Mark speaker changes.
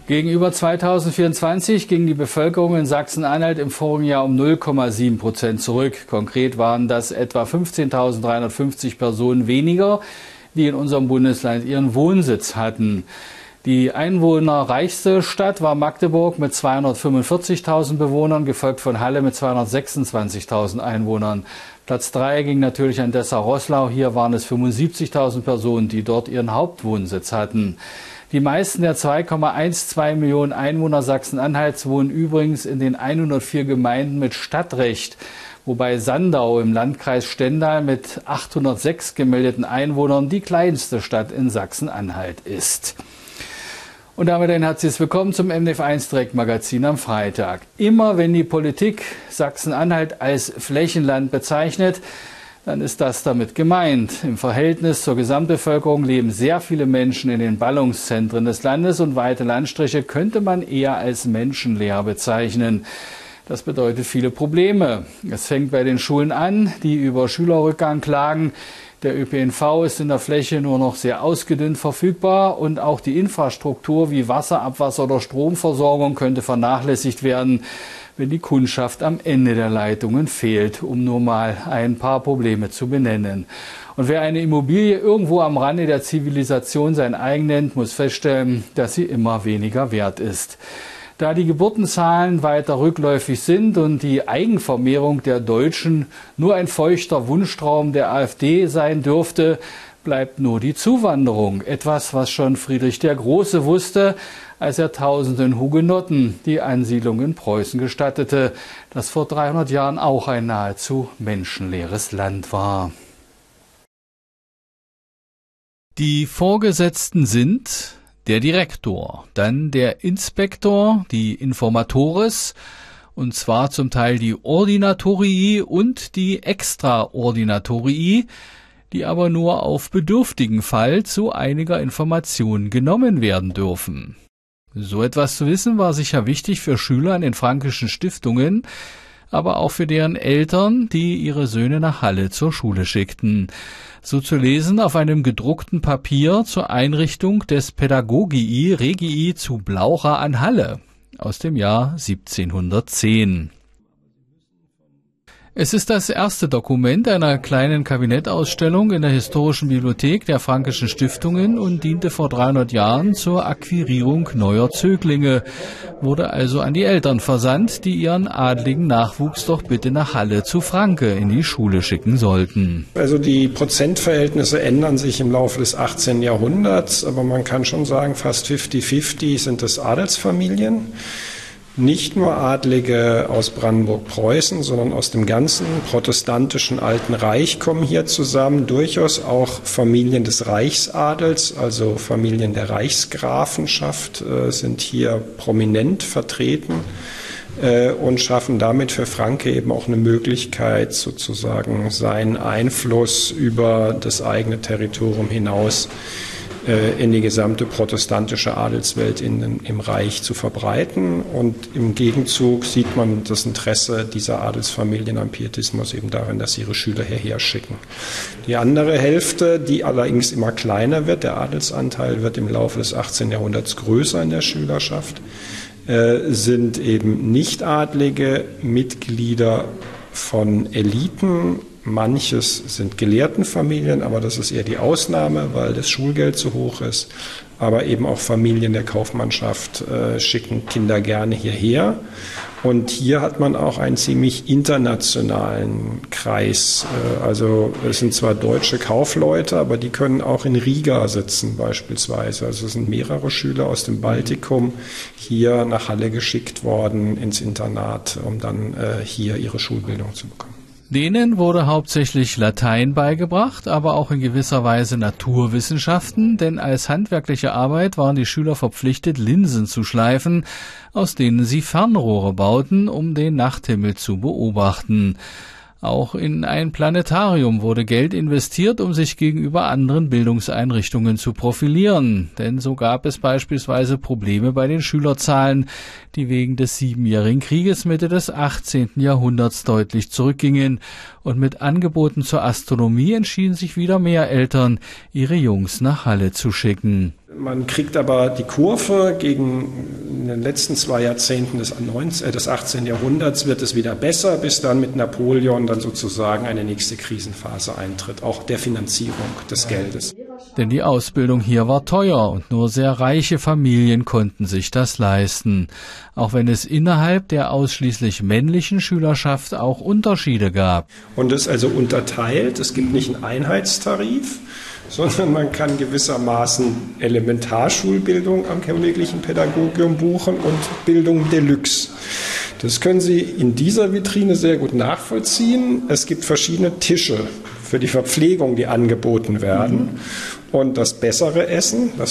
Speaker 1: Gegenüber 2024 ging die Bevölkerung in Sachsen-Anhalt im vorigen Jahr um 0,7% zurück. Konkret waren das etwa 15.350 Personen weniger, die in unserem Bundesland ihren Wohnsitz hatten. Die einwohnerreichste Stadt war Magdeburg mit 245.000 Bewohnern, gefolgt von Halle mit 226.000 Einwohnern. Platz 3 ging natürlich an Dessau-Roßlau. Hier waren es 75.000 Personen, die dort ihren Hauptwohnsitz hatten. Die meisten der 2,12 Millionen Einwohner Sachsen-Anhalts wohnen übrigens in den 104 Gemeinden mit Stadtrecht, wobei Sandau im Landkreis Stendal mit 806 gemeldeten Einwohnern die kleinste Stadt in Sachsen-Anhalt ist. Und damit ein herzliches Willkommen zum MDF1 Direktmagazin am Freitag. Immer wenn die Politik Sachsen-Anhalt als Flächenland bezeichnet, dann ist das damit gemeint. Im Verhältnis zur Gesamtbevölkerung leben sehr viele Menschen in den Ballungszentren des Landes und weite Landstriche könnte man eher als menschenleer bezeichnen. Das bedeutet viele Probleme. Es fängt bei den Schulen an, die über Schülerrückgang klagen. Der ÖPNV ist in der Fläche nur noch sehr ausgedünnt verfügbar und auch die Infrastruktur wie Wasser, Abwasser oder Stromversorgung könnte vernachlässigt werden, wenn die Kundschaft am Ende der Leitungen fehlt, um nur mal ein paar Probleme zu benennen. Und wer eine Immobilie irgendwo am Rande der Zivilisation sein eigen nennt, muss feststellen, dass sie immer weniger wert ist. Da die Geburtenzahlen weiter rückläufig sind und die Eigenvermehrung der Deutschen nur ein feuchter Wunschtraum der AfD sein dürfte, bleibt nur die Zuwanderung. Etwas, was schon Friedrich der Große wusste, als er tausenden Hugenotten die Ansiedlung in Preußen gestattete, das vor 300 Jahren auch ein nahezu menschenleeres Land war. Die Vorgesetzten sind der Direktor, dann der Inspektor, die Informatores, und zwar zum Teil die Ordinatorii und die Extraordinatorii, die aber nur auf bedürftigen Fall zu einiger Information genommen werden dürfen. So etwas zu wissen war sicher wichtig für Schüler in den fränkischen Stiftungen, aber auch für deren Eltern, die ihre Söhne nach Halle zur Schule schickten. So zu lesen auf einem gedruckten Papier zur Einrichtung des Pädagogii Regii zu Blaucha an Halle aus dem Jahr 1710. Es ist das erste Dokument einer kleinen Kabinettausstellung in der Historischen Bibliothek der Fränkischen Stiftungen und diente vor 300 Jahren zur Akquirierung neuer Zöglinge, wurde also an die Eltern versandt, die ihren adligen Nachwuchs doch bitte nach Halle zu Franke in die Schule schicken sollten.
Speaker 2: Also die Prozentverhältnisse ändern sich im Laufe des 18. Jahrhunderts, aber man kann schon sagen, fast 50-50 sind es Adelsfamilien. Nicht nur Adlige aus Brandenburg-Preußen, sondern aus dem ganzen protestantischen Alten Reich kommen hier zusammen. Durchaus auch Familien des Reichsadels, also Familien der Reichsgrafenschaft, sind hier prominent vertreten und schaffen damit für Franke eben auch eine Möglichkeit, sozusagen seinen Einfluss über das eigene Territorium hinaus in die gesamte protestantische Adelswelt im Reich zu verbreiten. Und im Gegenzug sieht man das Interesse dieser Adelsfamilien am Pietismus eben darin, dass sie ihre Schüler hierher schicken. Die andere Hälfte, die allerdings immer kleiner wird, der Adelsanteil wird im Laufe des 18. Jahrhunderts größer in der Schülerschaft, sind eben Nichtadlige, Mitglieder von Eliten. Manches sind Gelehrtenfamilien, aber das ist eher die Ausnahme, weil das Schulgeld zu hoch ist. Aber eben auch Familien der Kaufmannschaft schicken Kinder gerne hierher. Und hier hat man auch einen ziemlich internationalen Kreis. Also es sind zwar deutsche Kaufleute, aber die können auch in Riga sitzen beispielsweise. Also es sind mehrere Schüler aus dem Baltikum hier nach Halle geschickt worden ins Internat, um dann hier ihre Schulbildung zu bekommen.
Speaker 1: Denen wurde hauptsächlich Latein beigebracht, aber auch in gewisser Weise Naturwissenschaften, denn als handwerkliche Arbeit waren die Schüler verpflichtet, Linsen zu schleifen, aus denen sie Fernrohre bauten, um den Nachthimmel zu beobachten. Auch in ein Planetarium wurde Geld investiert, um sich gegenüber anderen Bildungseinrichtungen zu profilieren. Denn so gab es beispielsweise Probleme bei den Schülerzahlen, die wegen des Siebenjährigen Krieges Mitte des 18. Jahrhunderts deutlich zurückgingen. Und mit Angeboten zur Astronomie entschieden sich wieder mehr Eltern, ihre Jungs nach Halle zu schicken.
Speaker 2: Man kriegt aber die Kurve gegen in den letzten 2 Jahrzehnten des 18. Jahrhunderts wird es wieder besser, bis dann mit Napoleon dann sozusagen eine nächste Krisenphase eintritt, auch der Finanzierung des Geldes.
Speaker 1: Denn die Ausbildung hier war teuer und nur sehr reiche Familien konnten sich das leisten. Auch wenn es innerhalb der ausschließlich männlichen Schülerschaft auch Unterschiede gab.
Speaker 2: Und es ist also unterteilt, es gibt nicht einen Einheitstarif, sondern man kann gewissermaßen Elementarschulbildung am königlichen Pädagogium buchen und Bildung Deluxe. Das können Sie in dieser Vitrine sehr gut nachvollziehen. Es gibt verschiedene Tische für die Verpflegung, die angeboten werden. Und das bessere Essen, das